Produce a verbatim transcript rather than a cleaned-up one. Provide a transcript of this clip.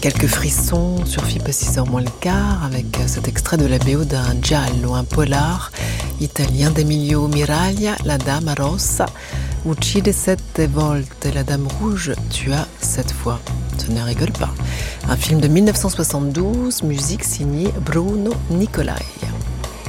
Quelques frissons sur F I P six heures moins le quart avec cet extrait de la B O d'un giallo, un polar italien d'Emilio Miraglia, La Dama Rossa, Uccide sette volte, La Dame Rouge tua sept fois. Ce ne rigole pas. Un film de mille neuf cent soixante-douze, musique signée Bruno Nicolai.